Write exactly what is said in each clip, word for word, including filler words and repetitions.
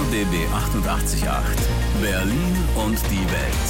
B B achtundachtzig Komma acht. Berlin und die Welt.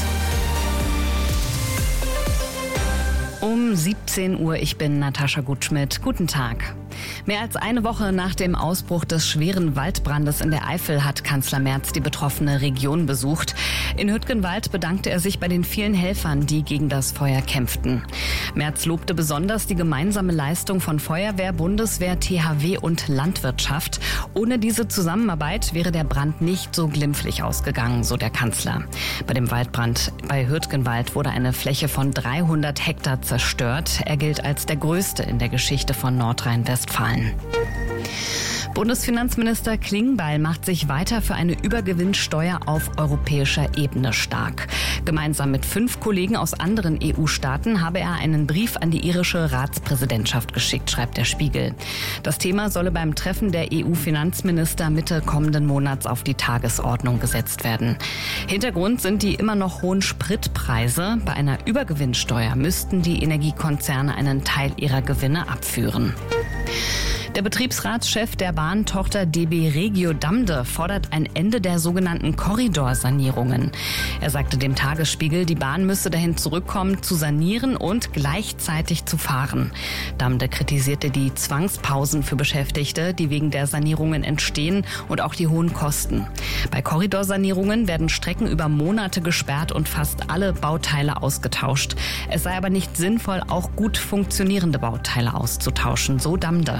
Um siebzehn Uhr, ich bin Natascha Gutschmidt. Guten Tag. Mehr als eine Woche nach dem Ausbruch des schweren Waldbrandes in der Eifel hat Kanzler Merz die betroffene Region besucht. In Hüttgenwald bedankte er sich bei den vielen Helfern, die gegen das Feuer kämpften. Merz lobte besonders die gemeinsame Leistung von Feuerwehr, Bundeswehr, T H W und Landwirtschaft. Ohne diese Zusammenarbeit wäre der Brand nicht so glimpflich ausgegangen, so der Kanzler. Bei dem Waldbrand bei Hüttgenwald wurde eine Fläche von dreihundert Hektar zerstört. Er gilt als der größte in der Geschichte von Nordrhein-Westfalen. Bundesfinanzminister Klingbeil macht sich weiter für eine Übergewinnsteuer auf europäischer Ebene stark. Gemeinsam mit fünf Kollegen aus anderen E U-Staaten habe er einen Brief an die irische Ratspräsidentschaft geschickt, schreibt der Spiegel. Das Thema solle beim Treffen der E U-Finanzminister Mitte kommenden Monats auf die Tagesordnung gesetzt werden. Hintergrund sind die immer noch hohen Spritpreise. Bei einer Übergewinnsteuer müssten die Energiekonzerne einen Teil ihrer Gewinne abführen. Der Betriebsratschef der Bahntochter D B Regio Damde fordert ein Ende der sogenannten Korridorsanierungen. Er sagte dem Tagesspiegel, die Bahn müsse dahin zurückkommen, zu sanieren und gleichzeitig zu fahren. Damde kritisierte die Zwangspausen für Beschäftigte, die wegen der Sanierungen entstehen, und auch die hohen Kosten. Bei Korridorsanierungen werden Strecken über Monate gesperrt und fast alle Bauteile ausgetauscht. Es sei aber nicht sinnvoll, auch gut funktionierende Bauteile auszutauschen, so Damde.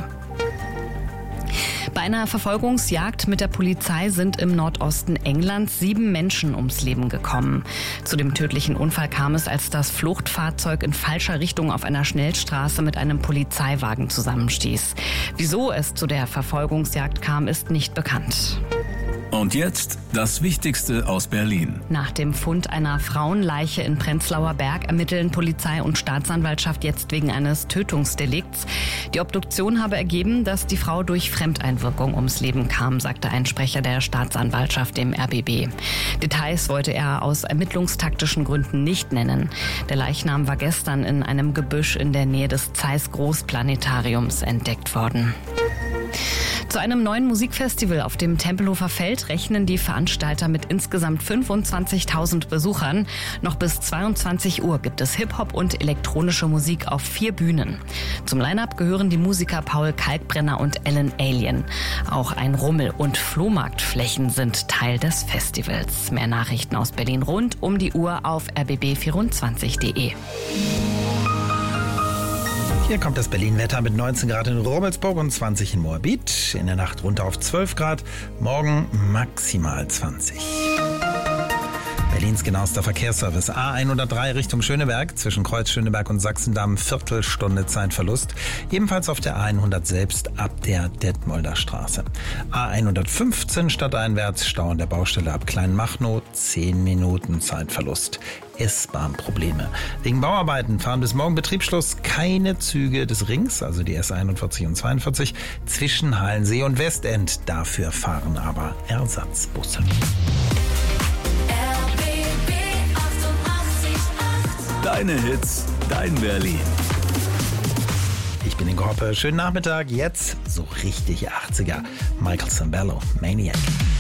Bei einer Verfolgungsjagd mit der Polizei sind im Nordosten Englands sieben Menschen ums Leben gekommen. Zu dem tödlichen Unfall kam es, als das Fluchtfahrzeug in falscher Richtung auf einer Schnellstraße mit einem Polizeiwagen zusammenstieß. Wieso es zu der Verfolgungsjagd kam, ist nicht bekannt. Und jetzt das Wichtigste aus Berlin. Nach dem Fund einer Frauenleiche in Prenzlauer Berg ermitteln Polizei und Staatsanwaltschaft jetzt wegen eines Tötungsdelikts. Die Obduktion habe ergeben, dass die Frau durch Fremdeinwirkung ums Leben kam, sagte ein Sprecher der Staatsanwaltschaft dem R B B. Details wollte er aus ermittlungstaktischen Gründen nicht nennen. Der Leichnam war gestern in einem Gebüsch in der Nähe des Zeiss Großplanetariums entdeckt worden. Zu einem neuen Musikfestival auf dem Tempelhofer Feld rechnen die Veranstalter mit insgesamt fünfundzwanzigtausend Besuchern. Noch bis zweiundzwanzig Uhr gibt es Hip-Hop und elektronische Musik auf vier Bühnen. Zum Line-Up gehören die Musiker Paul Kalkbrenner und Ellen Alien. Auch ein Rummel- und Flohmarktflächen sind Teil des Festivals. Mehr Nachrichten aus Berlin rund um die Uhr auf r b b vierundzwanzig punkt de. Hier kommt das Berlin-Wetter mit neunzehn Grad in Rummelsburg und zwanzig in Moabit. In der Nacht runter auf zwölf Grad, morgen maximal zwanzig. Berlins genauester Verkehrsservice. A hundertdrei Richtung Schöneberg, zwischen Kreuz Schöneberg und Sachsendamm, Viertelstunde Zeitverlust. Ebenfalls auf der A hundert selbst ab der Detmolder Straße. A hundertfünfzehn stadteinwärts, Stau an der Baustelle ab Kleinmachnow, zehn Minuten Zeitverlust. S-Bahn-Probleme. Wegen Bauarbeiten fahren bis morgen Betriebsschluss keine Züge des Rings, also die S einundvierzig und zweiundvierzig, zwischen Halensee und Westend. Dafür fahren aber Ersatzbusse. Deine Hits, dein Berlin. Ich bin Ingo Hoppe. Schönen Nachmittag. Jetzt so richtig achtziger. Michael Sambello, Maniac.